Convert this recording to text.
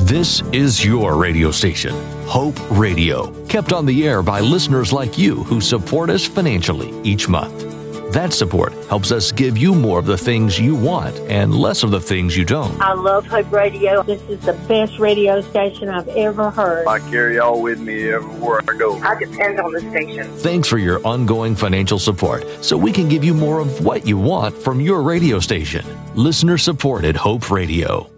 This is your radio station, Hope Radio, kept on the air by listeners like you who support us financially each month. That support helps us give you more of the things you want and less of the things you don't. I love Hope Radio. This is the best radio station I've ever heard. I carry y'all with me everywhere I go. I depend on the station. Thanks for your ongoing financial support so we can give you more of what you want from your radio station. Listener supported Hope Radio.